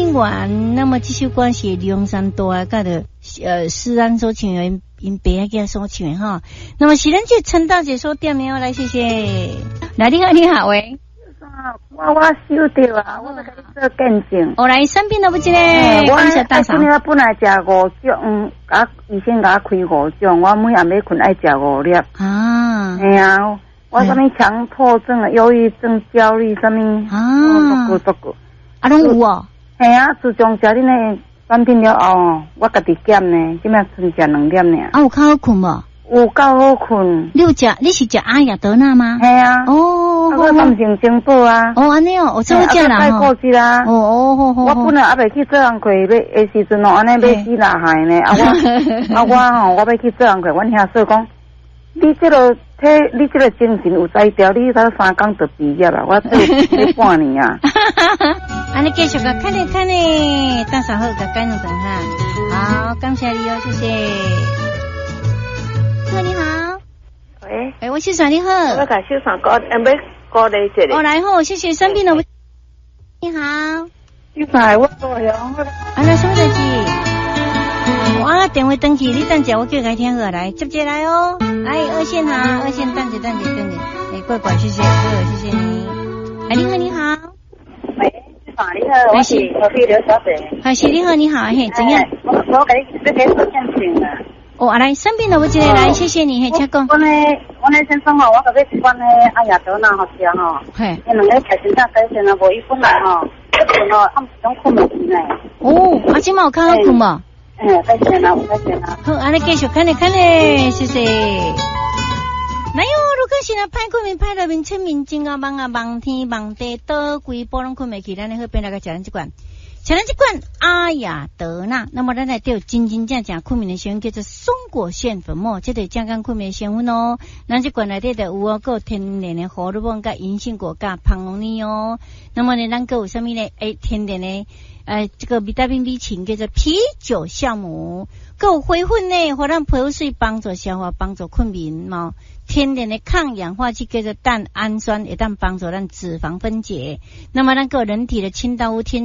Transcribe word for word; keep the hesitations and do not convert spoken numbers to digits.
姻缘，那么这首歌是梁山多啊，甲的呃施安所唱的，因爸仔囝所唱的哈。那么是咱这陈大姐所点的哦，来谢谢。来，你好，你好，喂。 我我收到啊，我要甲你做见证。 我来三边都不记咧， 我今日本来食五种，嗯，甲医生甲我开五种，我每暗暝困爱食五粒。 啊， 哎呀，我什么强迫症啊、忧郁症、焦虑什么啊，都都啊，拢有哦。 哎呀，自从食恁个产品了后，我家己减呢，今麦剩食两粒呢。 啊，有较好困无？ 有够好困。 你有食？你是食阿雅德纳吗？ 系啊。 哦， 我感情进步啊。 哦，安尼哦，我真正啦。 太过激啦。 哦哦哦哦。 我本来还袂去做人亏，要的时阵哦，安尼要死哪害呢？啊我啊我吼，我要去做人亏，阮兄说讲，你这个体，你这个精神有才调，你才三工就毕业啦，我做做半年啊。 安尼继续个看呢看呢，大嫂好个干两顿哈。好，感谢你哦，谢谢。你好， 喂， 哎，我是算你好， 我要甲小三哥，要鼓励一下。 哦，来好，谢谢生病了。你好， 你好，我高雄。 啊，来什么代志？我电话登记，你等下我叫开听好来，接接来哦。来二线哈，二线等着等着等着，哎，乖乖，谢谢，谢谢你。哎，你好，你好。 喂，小三你好，我是隔壁刘小姐。 还是你好，你好，嘿，怎样？ 我我给你这边做见证啊。 哦，啊来，生病了，我这里来，谢谢你，嘿，请讲。 我呢，我呢先生吼，我特别喜欢呢阿雅德纳好吃吼， 嘿， 你两个开心上改善啊，无伊本来吼，这阵吼暗时拢困袂着呢。 哦，啊，今嘛有较好困无？ 嗯，改善啊，有改善啊。 好，安尼继续看咧看咧，谢谢。哪有？如果是那歹困眠、歹入眠、清眠、真啊梦啊梦天梦地，倒规波拢困袂去，咱好变来个食咱这款。吃咱这款阿雅德纳，那么咱来有真真正正困眠的成分叫做松果腺粉末，这对健康困眠的成分哦。咱这款内底的有哦，个天然的荷尔蒙、甲银杏果、甲胖龙尼哦。那么呢，咱个有什么呢？诶，天然的呃，这个维他命 B 群叫做啤酒酵母，个有灰粉呢，互咱皮肤水帮助消化、帮助困眠嘛。天然的抗氧化剂叫做蛋氨酸，会当帮助咱脂肪分解。那么咱个人体的清道夫天